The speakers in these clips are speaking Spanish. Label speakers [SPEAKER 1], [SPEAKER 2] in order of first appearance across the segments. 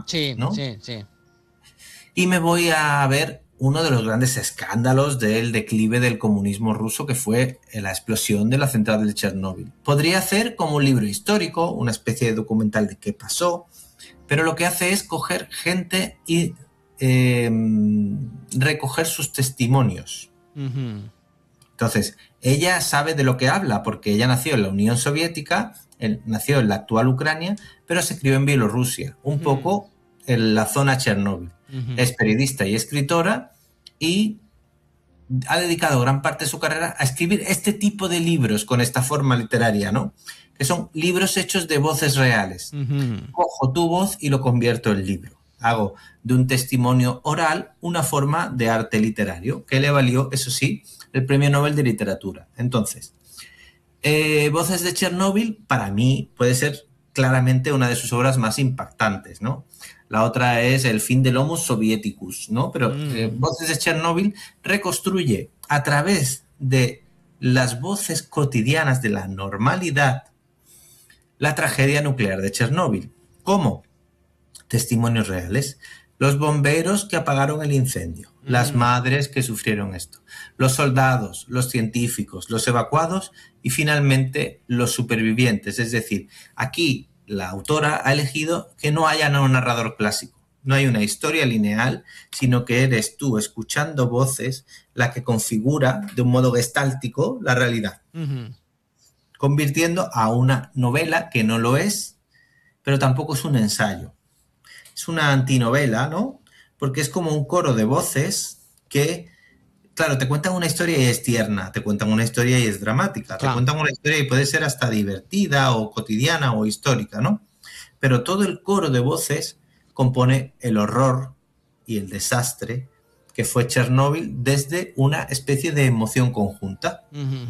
[SPEAKER 1] Sí,
[SPEAKER 2] ¿no?
[SPEAKER 1] sí, sí.
[SPEAKER 2] Y me voy a ver uno de los grandes escándalos del declive del comunismo ruso, que fue la explosión de la central de Chernóbil. Podría hacer como un libro histórico, una especie de documental de qué pasó, pero lo que hace es coger gente y recoger sus testimonios.
[SPEAKER 1] Uh-huh.
[SPEAKER 2] Entonces, ella sabe de lo que habla, porque ella nació en la Unión Soviética, nació en la actual Ucrania, pero se crió en Bielorrusia, un poco en la zona Chernóbil. Es periodista y escritora y ha dedicado gran parte de su carrera a escribir este tipo de libros con esta forma literaria, ¿no? Que son libros hechos de voces reales. Cojo tu voz y lo convierto en libro. Hago de un testimonio oral una forma de arte literario que le valió, eso sí, el Premio Nobel de Literatura. Entonces, Voces de Chernóbil, para mí, puede ser claramente una de sus obras más impactantes, ¿no? La otra es El fin del Homo Sovieticus, ¿no? Pero Voces de Chernóbil reconstruye a través de las voces cotidianas de la normalidad la tragedia nuclear de Chernóbil. ¿Cómo? Testimonios reales. Los bomberos que apagaron el incendio, las madres que sufrieron esto, los soldados, los científicos, los evacuados y finalmente los supervivientes. Es decir, aquí la autora ha elegido que no haya un narrador clásico. No hay una historia lineal, sino que eres tú, escuchando voces, la que configura de un modo gestáltico la realidad, convirtiendo a una novela que no lo es, pero tampoco es un ensayo. Es una antinovela, ¿no? Porque es como un coro de voces que, claro, te cuentan una historia y es tierna, te cuentan una historia y es dramática, te cuentan una historia y puede ser hasta divertida o cotidiana o histórica, ¿no? Pero todo el coro de voces compone el horror y el desastre que fue Chernóbil desde una especie de emoción conjunta.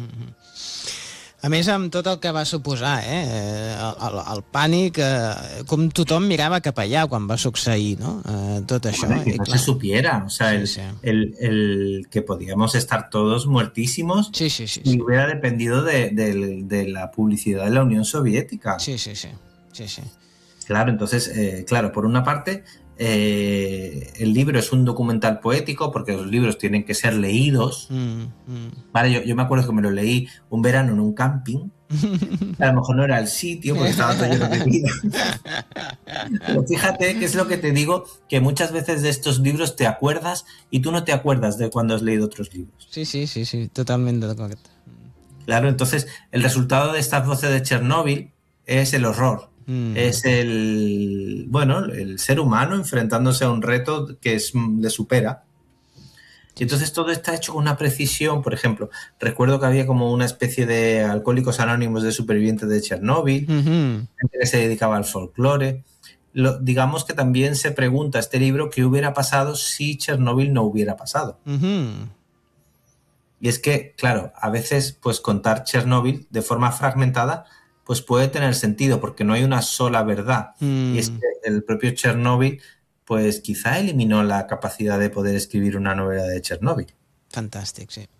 [SPEAKER 1] A més, amb tot el que va suposar, el pànic, com tothom mirava cap allà quan va succeir, no? Tot això.
[SPEAKER 2] Bueno, que no se supiera, o sea,
[SPEAKER 1] sí.
[SPEAKER 2] el que podíamos estar todos muertísimos si hubiera dependido de la publicidad de la Unión Soviética.
[SPEAKER 1] Sí.
[SPEAKER 2] Claro, entonces, claro, por una parte, el libro es un documental poético porque los libros tienen que ser leídos. Vale, yo me acuerdo que me lo leí un verano en un camping. A lo mejor no era el sitio porque estaba todo lleno de vida. Pero fíjate que es lo que te digo, que muchas veces de estos libros te acuerdas y tú no te acuerdas de cuando has leído otros libros.
[SPEAKER 1] Sí, totalmente de acuerdo.
[SPEAKER 2] Claro, entonces el resultado de estas voces de Chernóbil es el horror. Es el ser humano enfrentándose a un reto que le supera. Y entonces todo está hecho con una precisión. Por ejemplo, recuerdo que había como una especie de alcohólicos anónimos de supervivientes de Chernóbil, gente que se dedicaba al folclore. Digamos que también se pregunta este libro qué hubiera pasado si Chernóbil no hubiera pasado. Y es que, claro, a veces pues contar Chernóbil de forma fragmentada pues puede tener sentido porque no hay una sola verdad. Y es que el propio Chernóbil pues quizá eliminó la capacidad de poder escribir una novela de Chernóbil.
[SPEAKER 1] Fantàstic, sí.